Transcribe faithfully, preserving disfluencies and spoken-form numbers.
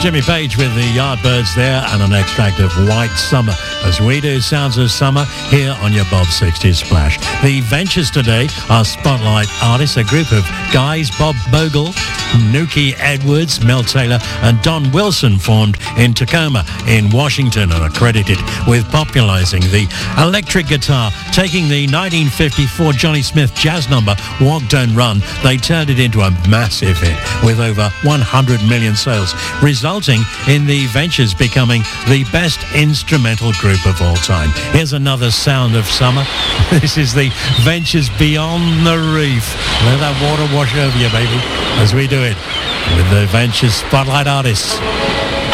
Jimmy Page with the Yardbirds there and an extract of White Summer as we do Sounds of Summer here on your Bob sixties Splash. The Ventures today are Spotlight artists, a group of guys, Bob Bogle, Nuki Edwards, Mel Taylor and Don Wilson, formed in Tacoma in Washington and are credited with popularizing the electric guitar. Taking the nineteen fifty-four Johnny Smith jazz number Walk Don't Run, they turned it into a massive hit with over one hundred million sales, resulting in the Ventures becoming the best instrumental group of all time. Here's another Sound of Summer. This is the Ventures Beyond the Reef. Let that water wash over you, baby, as we do it with the Ventures Spotlight artists.